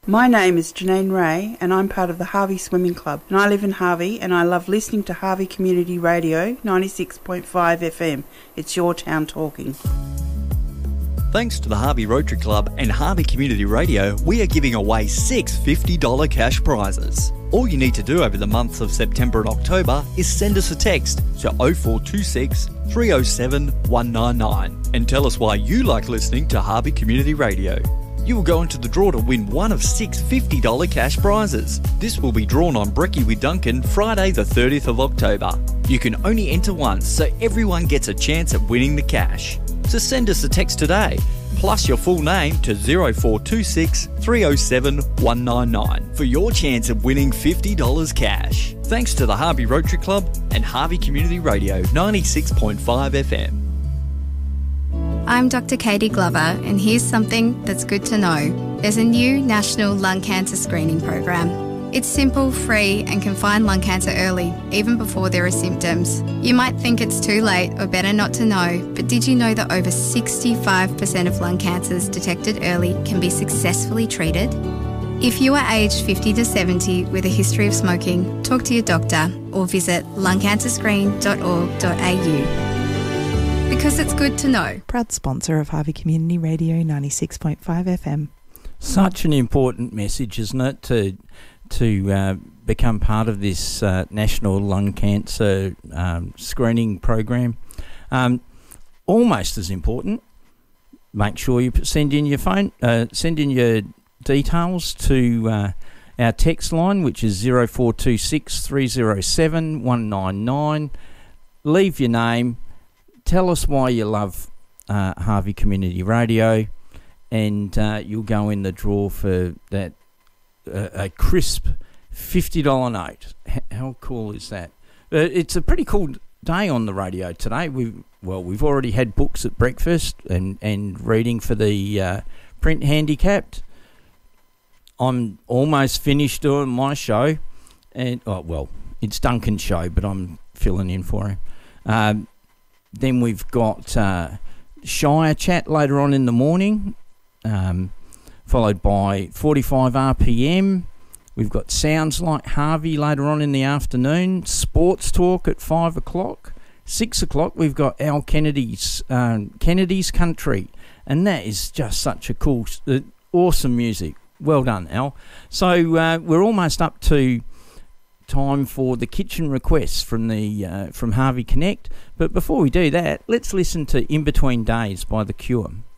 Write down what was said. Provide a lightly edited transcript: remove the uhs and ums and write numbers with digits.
My name is Janine Ray and I'm part of the Harvey Swimming Club, and I live in Harvey and I love listening to Harvey Community Radio 96.5 FM. It's your town talking. Thanks to the Harvey Rotary Club and Harvey Community Radio, we are giving away 6 $50 cash prizes. All you need to do over the months of September and October is send us a text to 0426 307 199 and tell us why you like listening to Harvey Community Radio. You will go into the draw to win one of 6 $50 cash prizes. This will be drawn on Brekkie with Duncan Friday the 30th of October. You can only enter once, so everyone gets a chance at winning the cash. So send us a text today, plus your full name to 0426 307 199 for your chance of winning $50 cash. Thanks to the Harvey Rotary Club and Harvey Community Radio 96.5 FM. I'm Dr. Katie Glover, and here's something that's good to know. There's a new national lung cancer screening program. It's simple, free, and can find lung cancer early, even before there are symptoms. You might think it's too late or better not to know, but did you know that over 65% of lung cancers detected early can be successfully treated? If you are aged 50 to 70 with a history of smoking, talk to your doctor or visit lungcancerscreen.org.au. Because it's good to know. Proud sponsor of Harvey Community Radio 96.5 FM. Such an important message, isn't it, to become part of this national lung cancer screening program. Almost as important, make sure you send in your details to our text line, which is 0426 307 199. Leave your name. Tell us why you love Harvey Community Radio, and you'll go in the draw for that a crisp $50 note. How cool is that? It's a pretty cool day on the radio today. We've already had books at breakfast and reading for the print handicapped. I'm almost finished doing my show, and it's Duncan's show, but I'm filling in for him. Then we've got Shire Chat later on in the morning, followed by 45 RPM. We've got Sounds Like Harvey later on in the afternoon. Sports Talk at 5 o'clock. 6 o'clock, we've got Al Kennedy's Country. And that is just such a cool, awesome music. Well done, Al. So we're almost up to time for the kitchen requests from Harvey Connect. But before we do that, let's listen to In Between Days by The Cure.